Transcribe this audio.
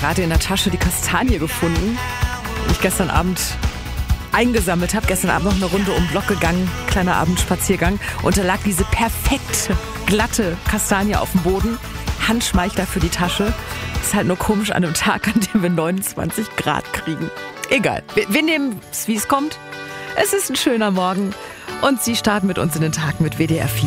gerade in der Tasche die Kastanie gefunden, die ich gestern Abend eingesammelt habe. Gestern Abend noch eine Runde um den Block gegangen, kleiner Abendspaziergang. Und da lag diese perfekte, glatte Kastanie auf dem Boden. Handschmeichler für die Tasche. Ist halt nur komisch an einem Tag, an dem wir 29 Grad kriegen. Egal, wir nehmen es, wie es kommt. Es ist ein schöner Morgen und Sie starten mit uns in den Tag mit WDR 4.